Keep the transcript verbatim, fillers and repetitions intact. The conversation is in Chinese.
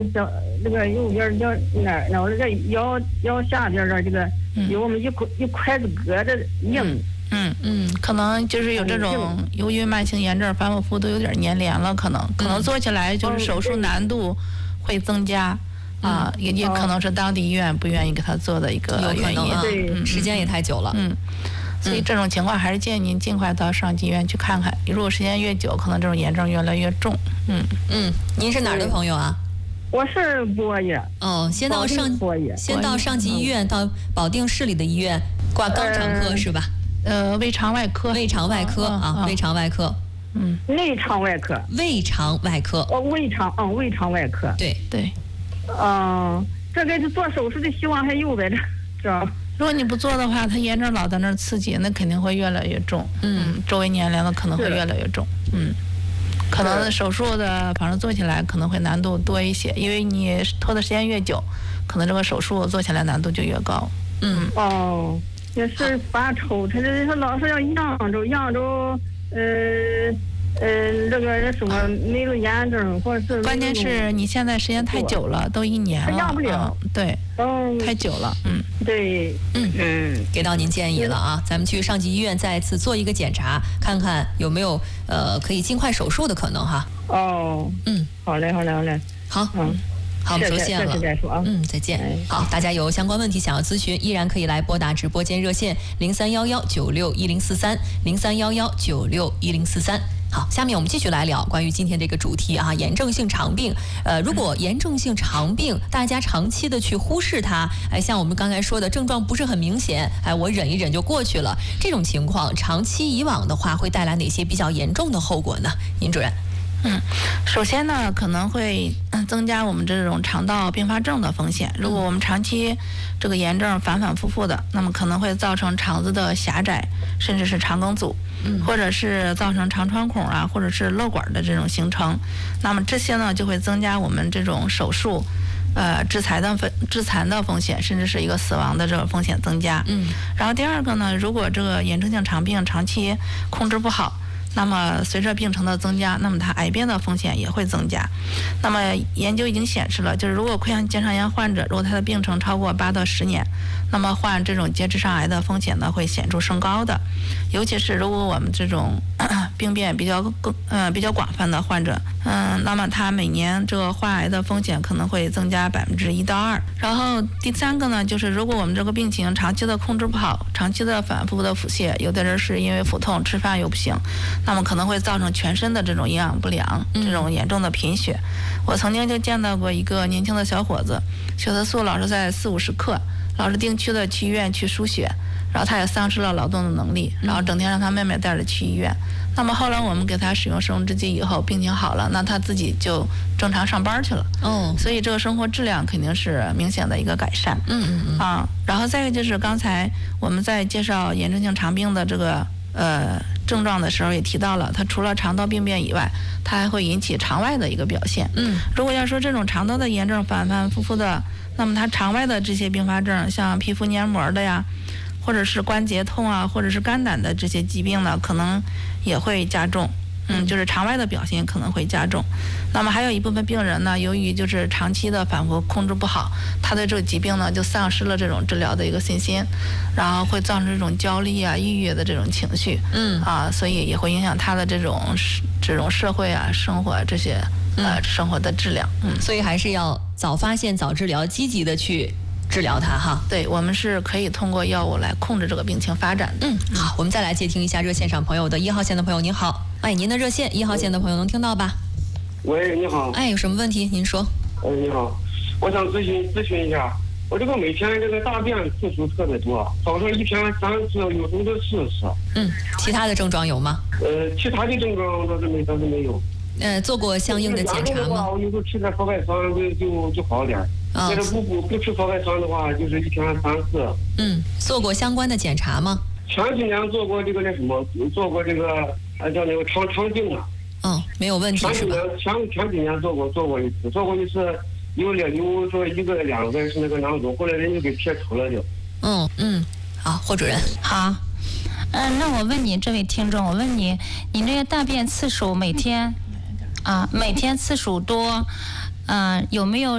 脚这个右边脚哪儿，然后这个腰腰下边这这个有我们一块一筷子疙瘩硬。 嗯嗯，可能就是有这种，由于慢性炎症反反复复都有点粘连了，可能可能做起来就是手术难度会增加。啊，也也可能是当地医院不愿意给他做的一个原因， 对，时间也太久了， 嗯，所以这种情况还是建议您尽快到上级医院去看看。如果时间越久，可能这种炎症越来越重。嗯嗯，您是哪儿的朋友啊？ 我是博野。 哦，先到上先到上级医院，到保定市里的医院挂肛肠科是吧？ 呃，胃肠外科。 胃肠外科啊，胃肠外科。 嗯， 内肠外科。 胃肠外科。 哦，胃肠，嗯，胃肠外科。 对对。 嗯，这个做手术的希望还有呗，这是吧？ 如果你不做的话，它炎症老在那儿刺激，那肯定会越来越重。嗯，周围粘连的可能会越来越重。嗯，可能手术的反正做起来可能会难度多一些，因为你拖的时间越久，可能这个手术做起来难度就越高。 嗯哦，也是发抽，他这他老是要扬州，扬州，呃。呃，这个什么没有炎症，或者是关键是你现在时间太久了，都一年了， 养不了， 嗯、对， 嗯， 太久了，嗯， 对， 嗯嗯，给到您建议了啊，咱们去上级医院再次做一个检查，看看有没有呃可以尽快手术的可能哈。 哦， 嗯， 好嘞，好嘞，好嘞， 好，嗯。好，我们收线了。 再说啊， 嗯，再见。好，大家有相关问题想要咨询，依然可以来拨打直播间热线零三幺幺九六一零四三零三幺幺九六一零四三。好，下面我们继续来聊关于今天这个主题啊，炎症性肠病。呃，如果炎症性肠病大家长期的去忽视它，哎，像我们刚才说的症状不是很明显，哎，我忍一忍就过去了，这种情况长期以往的话，会带来哪些比较严重的后果呢？尹主任。 嗯，首先呢，可能会增加我们这种肠道并发症的风险。如果我们长期这个炎症反反复复的，那么可能会造成肠子的狭窄，甚至是肠梗阻，嗯，或者是造成肠穿孔啊，或者是漏管的这种形成。那么这些呢，就会增加我们这种手术，呃，致残的风致残的风险，甚至是一个死亡的这个风险增加。 嗯， 然后第二个呢，如果这个炎症性肠病长期控制不好，那么随着病程的增加，那么它癌变的风险也会增加。那么研究已经显示了，就是如果溃疡结肠炎患者，如果他的病程超过八到十年，那么患这种结直肠癌的风险呢会显著升高的。尤其是如果我们这种咳咳病变比较更呃比较广泛的患者，嗯，那么他每年这个患癌的风险可能会增加百分之一到二。然后第三个呢，就是如果我们这个病情长期的控制不好，长期的反复的腹泻，有的人是因为腹痛吃饭又不行。那么可能会造成全身的这种营养不良，这种严重的贫血。我曾经就见到过一个年轻的小伙子，血色素老是在四五十克，老是定期的去医院去输血，然后他也丧失了劳动的能力，然后整天让他妹妹带着去医院。那么后来我们给他使用生物制剂以后，病情好了，那他自己就正常上班去了。 哦， 所以这个生活质量肯定是明显的一个改善。 嗯嗯嗯。 啊，然后再一个就是刚才我们在介绍炎症性肠病的这个呃症状的时候也提到了，它除了肠道病变以外，它还会引起肠外的一个表现。 嗯， 如果要说这种肠道的炎症反反复复的，那么它肠外的这些并发症，像皮肤黏膜的呀，或者是关节痛啊，或者是肝胆的这些疾病呢，可能也会加重。嗯，就是肠外的表现可能会加重。那么还有一部分病人呢，由于就是长期的反复控制不好，他对这个疾病呢就丧失了这种治疗的一个信心，然后会造成这种焦虑啊、抑郁的这种情绪。 嗯啊，所以也会影响他的这种这种社会啊、生活这些呃、嗯、生活的质量。嗯， 所以还是要早发现、早治疗，积极的去治疗它哈。 对，我们是可以通过药物来控制这个病情发展的。 嗯，好，我们再来接听一下热线上朋友的一号线的朋友，您好。哎，您的热线一号线的朋友能听到吧？ 喂，你好。 哎，有什么问题您说。 哎，你好，我想咨询咨询一下，我这个每天这个大便次数特别多，早上一天三次，有时候都四次。 嗯，其他的症状有吗？ 呃，其他的症状倒是没倒是没有。 呃，做过相应的检查吗？ 我有时候吃点佛盖酸就就就好点。 啊、 哦。要是不不不吃佛盖酸的话，就是一天三次。 嗯，做过相关的检查吗？ 前几年做过这个那什么，做过这个啊叫那个肠肠镜啊。 嗯，没有问题是吧？ 前前几年做过做过一次，做过一次有两有说一个两个是那个囊肿，后来人就给切除了就。 嗯嗯，好，霍主任。 好，嗯，那我问你这位听众，我问你，你这个大便次数每天啊每天次数多，嗯、呃，有没有？